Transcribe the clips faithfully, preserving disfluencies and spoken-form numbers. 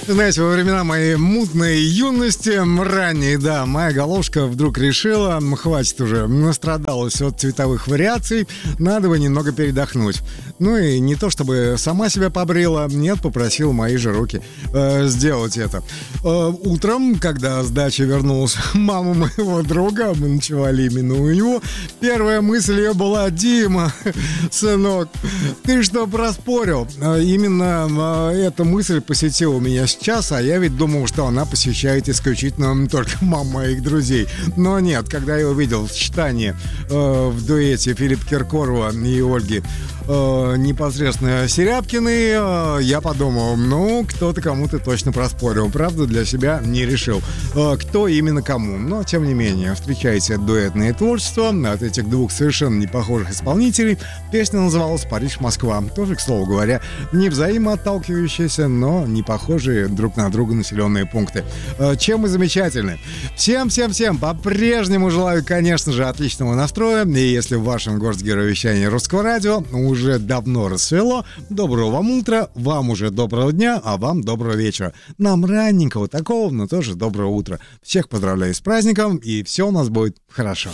Знаете, во времена моей мутной юности, ранней, да, моя головушка вдруг решила, хватит уже, настрадалась от цветовых вариаций, надо бы немного передохнуть. Ну и не то чтобы сама себя побрила, нет, попросила мои же руки э, сделать это. Э, утром, когда с дачи вернулась мама моего друга, мы ночевали именно у него, первая мысль ее была: Дима, сынок, ты что, проспорил? Э, именно э, эта мысль посетила меня сейчас, а я ведь думал, что она посещает исключительно только мам моих друзей. Но нет, когда я увидел сочетание э, в дуэте Филиппа Киркорова и Ольги э, непосредственно Серябкиной, э, я подумал, ну, кто-то кому-то точно проспорил. Правда, для себя не решил, э, кто именно кому. Но, тем не менее, встречайте дуэтное творчество от этих двух совершенно непохожих исполнителей. Песня называлась «Париж-Москва». Тоже, к слову говоря, не взаимоотталкивающиеся, но не похожие друг на друга населенные пункты. Э, чем и замечательны. Всем-всем-всем по-прежнему желаю, конечно же, отличного настроя. И если в вашем городе-герое вещания Русского радио уже давно рассвело, доброго вам утра, вам уже доброго дня, а вам доброго вечера. Нам ранненького такого, но тоже доброго утра. Всех поздравляю с праздником, и все у нас будет хорошо.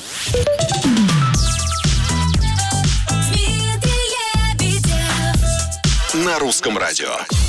На Русском радио.